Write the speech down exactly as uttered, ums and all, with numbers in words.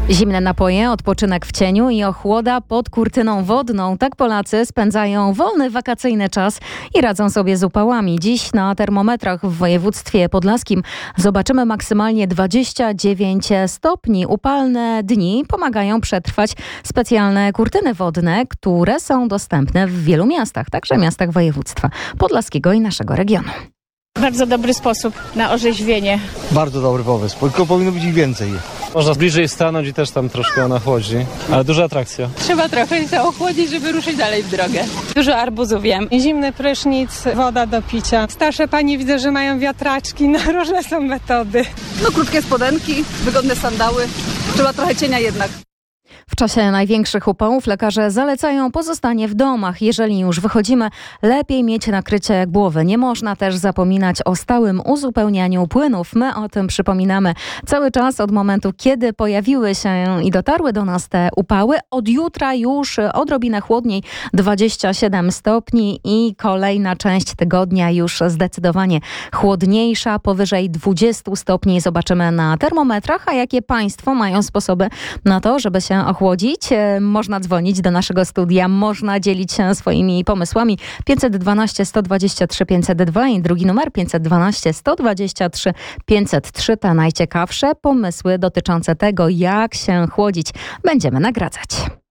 Zimne napoje, odpoczynek w cieniu i ochłoda pod kurtyną wodną. Tak Polacy spędzają wolny wakacyjny czas i radzą sobie z upałami. Dziś na termometrach w województwie podlaskim zobaczymy maksymalnie dwadzieścia dziewięć stopni. Upalne dni pomagają przetrwać specjalne kurtyny wodne, które są dostępne w wielu miastach, także miastach województwa podlaskiego i naszego regionu. Bardzo dobry sposób na orzeźwienie. Bardzo dobry pomysł, tylko powinno być ich więcej. Można bliżej stanąć i też tam troszkę ona chłodzi, ale duża atrakcja. Trzeba trochę się ochłodzić, żeby ruszyć dalej w drogę. Dużo arbuzów jem. Zimny prysznic, woda do picia. Starsze pani widzę, że mają wiatraczki, no różne są metody. No krótkie spodenki, wygodne sandały, trzeba trochę cienia jednak. W czasie największych upałów lekarze zalecają pozostanie w domach. Jeżeli już wychodzimy, lepiej mieć nakrycie głowy. Nie można też zapominać o stałym uzupełnianiu płynów. My o tym przypominamy cały czas od momentu, kiedy pojawiły się i dotarły do nas te upały. Od jutra już odrobinę chłodniej, dwadzieścia siedem stopni i kolejna część tygodnia już zdecydowanie chłodniejsza, powyżej dwadzieścia stopni. Zobaczymy na termometrach, a jakie państwo mają sposoby na to, żeby się ochłodzić. Można dzwonić do naszego studia, można dzielić się swoimi pomysłami. pięćset dwanaście sto dwadzieścia trzy pięćset dwa i drugi numer pięćset dwanaście sto dwadzieścia trzy pięćset trzy. Te najciekawsze pomysły dotyczące tego, jak się chłodzić, będziemy nagradzać.